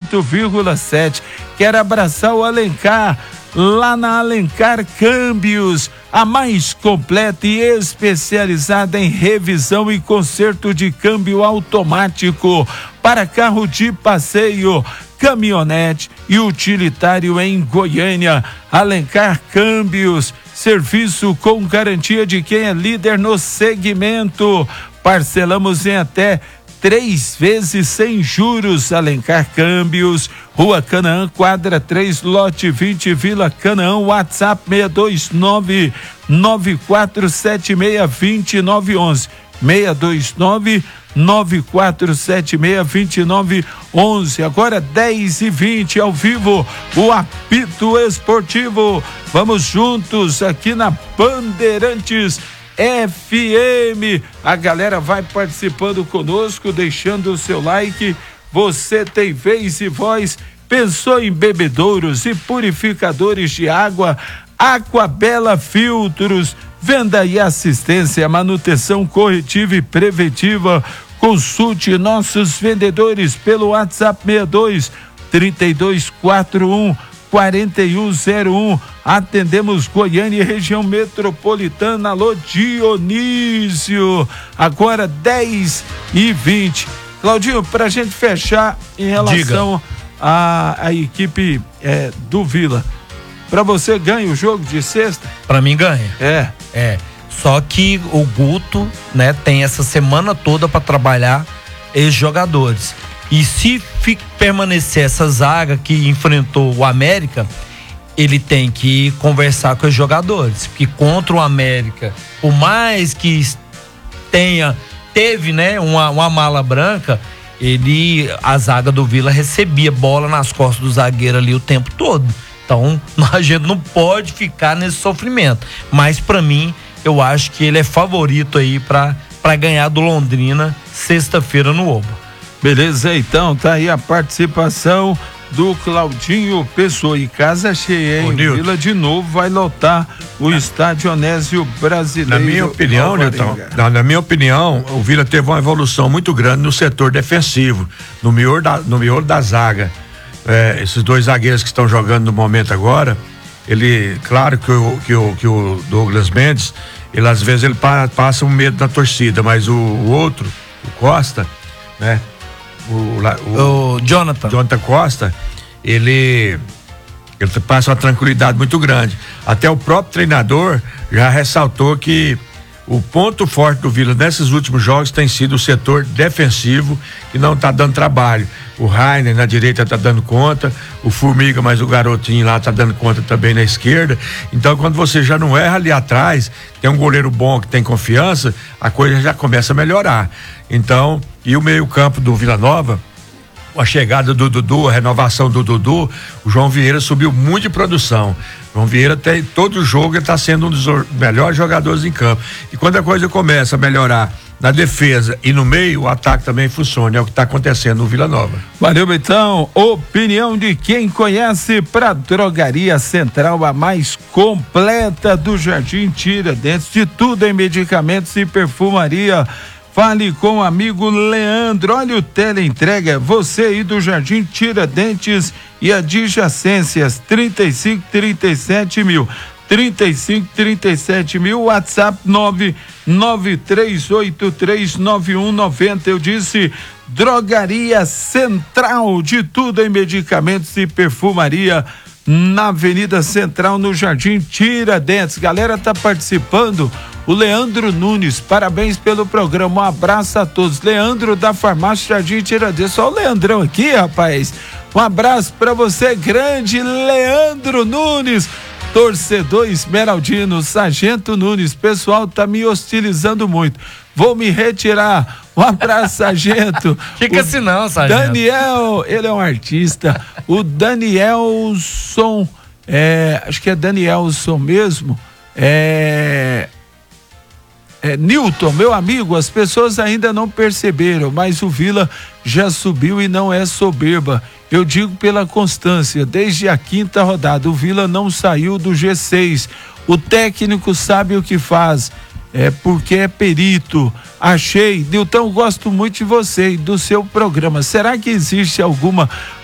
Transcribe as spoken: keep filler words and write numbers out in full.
oito vírgula sete. Quero abraçar o Alencar, lá na Alencar Câmbios, a mais completa e especializada em revisão e conserto de câmbio automático para carro de passeio, caminhonete e utilitário em Goiânia. Alencar Câmbios, serviço com garantia de quem é líder no segmento. Parcelamos em até três vezes sem juros. Alencar Câmbios, Rua Canaã, quadra três, lote vinte, Vila Canaã. WhatsApp seis dois nove, nove quatro sete seis, dois nove um um. seis dois nove, nove quatro sete seis, dois nove um um. Agora dez e vinte ao vivo, o apito esportivo. Vamos juntos aqui na Bandeirantes F M. A galera vai participando conosco, deixando o seu like. Você tem vez e voz. Pensou em bebedouros e purificadores de água? Aquabela Filtros. Venda e assistência, manutenção corretiva e preventiva. Consulte nossos vendedores pelo WhatsApp seis dois, três dois quatro um, quatro um zero um. Atendemos Goiânia e região metropolitana. Alô, Dionísio. Agora dez e vinte. Claudinho, pra gente fechar em relação à a, a equipe é, do Vila. Pra você, ganha o jogo de sexta? Pra mim ganha. É. É. Só que o Guto, né, tem essa semana toda pra trabalhar esses jogadores. E se fica, permanecer essa zaga que enfrentou o América, ele tem que conversar com os jogadores. Porque contra o América, por mais que tenha, teve, né, uma, uma mala branca, ele, a zaga do Vila recebia bola nas costas do zagueiro ali o tempo todo. Então, a gente não pode ficar nesse sofrimento. Mas, pra mim, eu acho que ele é favorito aí pra, pra ganhar do Londrina sexta-feira no Oba. Beleza, então, tá aí a participação do Claudinho Pessoa. E casa cheia, hein? Ô, Vila de novo vai lotar o estádio Onésio Brasileiro. Na minha opinião, Nilton, na, na minha opinião, o Vila teve uma evolução muito grande no setor defensivo, no miolo da, no miolo da zaga. É, esses dois zagueiros que estão jogando no momento agora, ele, claro que o, que o, que o Douglas Mendes, ele às vezes ele pa, passa um medo da torcida, mas o, o outro, o Costa, né? O, o, o Jonathan. Jonathan Costa, ele, ele passa uma tranquilidade muito grande. Até o próprio treinador já ressaltou que o ponto forte do Vila nesses últimos jogos tem sido o setor defensivo, que não está dando trabalho. O Rainer na direita está dando conta, o Formiga, mas o garotinho lá está dando conta também na esquerda. Então, quando você já não erra ali atrás, tem um goleiro bom que tem confiança, a coisa já começa a melhorar. Então, e o meio-campo do Vila Nova, a chegada do Dudu, a renovação do Dudu, o João Vieira subiu muito de produção. O João Vieira tem todo jogo, ele está sendo um dos melhores jogadores em campo. E quando a coisa começa a melhorar na defesa e no meio, o ataque também funciona. É o que está acontecendo no Vila Nova. Valeu, então. Opinião de quem conhece para Drogaria Central, a mais completa do Jardim Tiradentes, de tudo em medicamentos e perfumaria. Fale com o amigo Leandro. Olha o teleentrega, você aí do Jardim Tiradentes e adjacências, trinta e cinco, trinta e sete mil. trinta e cinco, trinta e sete mil, WhatsApp nove nove três oito três nove um nove zero. Eu disse Drogaria Central, de tudo em medicamentos e perfumaria, na Avenida Central, no Jardim Tiradentes. Galera tá participando. O Leandro Nunes, parabéns pelo programa, um abraço a todos. Leandro da Farmácia Jardim Tiradentes. Só o Leandrão aqui, rapaz. Um abraço pra você, grande Leandro Nunes. Torcedor esmeraldino, Sargento Nunes, pessoal tá me hostilizando muito. Vou me retirar. Um abraço, Sargento. Fica o assim não, Sargento. Daniel, ele é um artista. O Danielson, é, acho que é Danielson mesmo. É, é Newton, meu amigo, as pessoas ainda não perceberam, mas o Vila já subiu e não é soberba. Eu digo pela constância, desde a quinta rodada, o Vila não saiu do G seis. O técnico sabe o que faz, é porque é perito. Achei, Nilton, gosto muito de você e do seu programa. Será que existe alguma